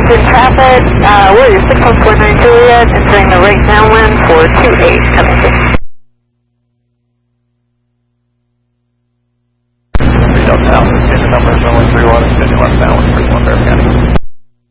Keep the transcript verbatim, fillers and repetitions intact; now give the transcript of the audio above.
Washington traffic, uh, we're your six one four nine Juliet, entering the right downwind for two eight, coming in. Three Delta Alpha, station number is only three one, station left downwind, three one, Bear County.